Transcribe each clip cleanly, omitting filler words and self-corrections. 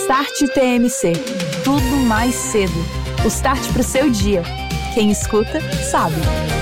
Start TMC. Tudo mais cedo. O start para o seu dia. Quem escuta, sabe.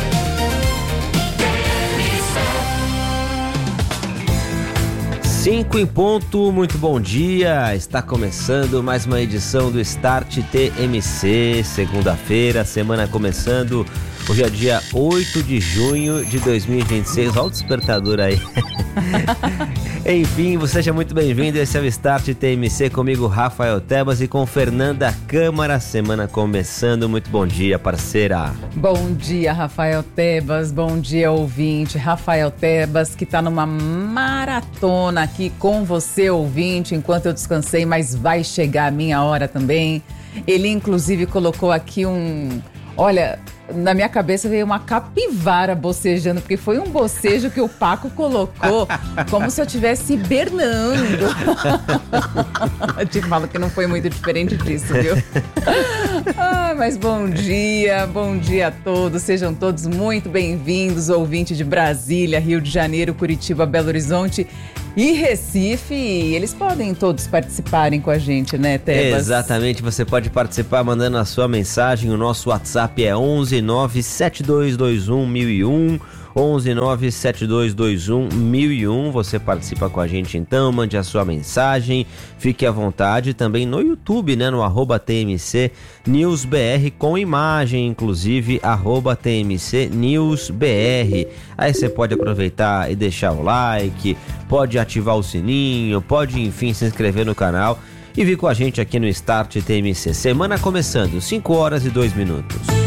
Cinco em ponto, muito bom dia. Está começando mais uma edição do Start TMC. Segunda-feira, semana começando. Hoje é dia 8 de junho de 2026. Olha o despertador aí. Enfim, você seja muito bem-vindo. Esse é o Start TMC comigo, Rafael Tebas, e com Fernanda Câmara. Semana começando. Muito bom dia, parceira. Bom dia, Rafael Tebas. Bom dia, ouvinte. Rafael Tebas, que tá numa maratona aqui com você, ouvinte, enquanto eu descansei, mas vai chegar a minha hora também. Ele, inclusive, colocou aqui Olha, na minha cabeça veio uma capivara bocejando, porque foi um bocejo que o Paco colocou, como se eu estivesse hibernando. Eu te falo que não foi muito diferente disso, viu? Mas bom dia a todos, sejam todos muito bem-vindos, ouvintes de Brasília, Rio de Janeiro, Curitiba, Belo Horizonte e Recife. Eles podem todos participarem com a gente, né, Tebas? Exatamente, você pode participar mandando a sua mensagem. O nosso WhatsApp é 11 97221 1001, 11 97221 1001. Você participa com a gente então, mande a sua mensagem, fique à vontade. Também no YouTube, né, no @TMC News BR, com imagem, inclusive, @TMC News BR. Aí você pode aproveitar e deixar o like, pode ativar o sininho, pode, enfim, se inscrever no canal e vir com a gente aqui no Start TMC. Semana começando, 5 horas e 2 minutos.